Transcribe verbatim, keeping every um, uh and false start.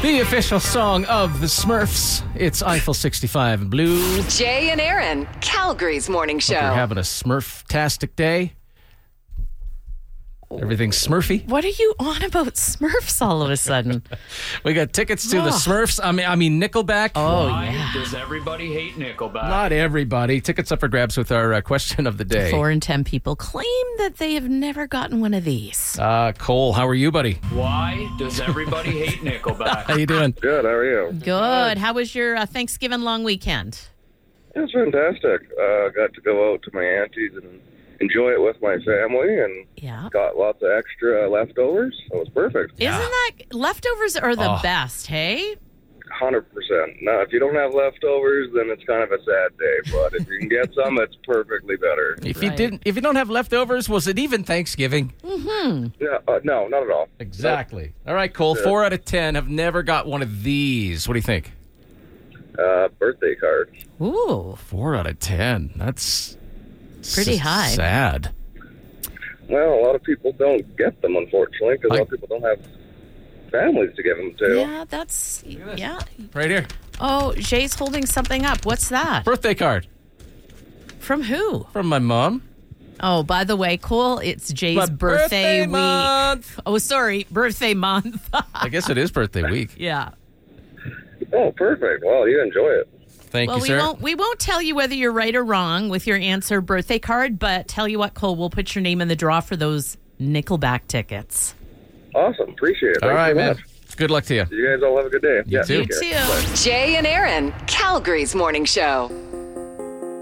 The official song of the Smurfs. It's Eiffel sixty-five in blue. Jay and Aaron, Calgary's morning show. Hope you're having a Smurf-tastic day. Everything's Smurfy. What are you on about Smurfs all of a sudden? We got tickets to Oh. the Smurfs. I mean, I mean Nickelback. Oh, Why yeah. does everybody hate Nickelback? Not everybody. Tickets up for grabs with our uh, question of the day. Four in ten people claim that they have never gotten one of these. Uh, Cole, how are you, buddy? Why does everybody hate Nickelback? How you doing? Good, how are you? Good. How was your uh, Thanksgiving long weekend? It was fantastic. Uh, got to go out to my auntie's and enjoy it with my family, and Yeah. got lots of extra leftovers. It was perfect. Isn't that leftovers are the Oh. best, hey? one hundred percent. Now, if you don't have leftovers, then it's kind of a sad day, but if you can get some, it's perfectly better. If you Right. didn't, if you don't have leftovers, was it even Thanksgiving? Yeah, uh, no, not at all. Exactly. All right, Cole. Four out of ten have never got one of these. What do you think? Uh, birthday card. Ooh. Four out of ten. That's Pretty s- high. Sad. Well, a lot of people don't get them, unfortunately, because a lot I- of people don't have families to give them to. Yeah, that's, yeah. Right here. Oh, Jay's holding something up. What's that? Birthday card From who? from my mom. Oh, by the way, Cole, it's Jay's My birthday, week. month. Oh, sorry, birthday month. I guess it is birthday week. Yeah. Oh, perfect. Well, you enjoy it. Thank Well, you, we sir. won't we won't tell you whether you're right or wrong with your answer birthday card, but tell you what, Cole, we'll put your name in the draw for those Nickelback tickets. Awesome. Appreciate it. All Thanks right, so man. much. Good luck to you. You guys all have a good day. You yeah, too. You take care. too. Bye. Jay and Aaron, Calgary's morning show.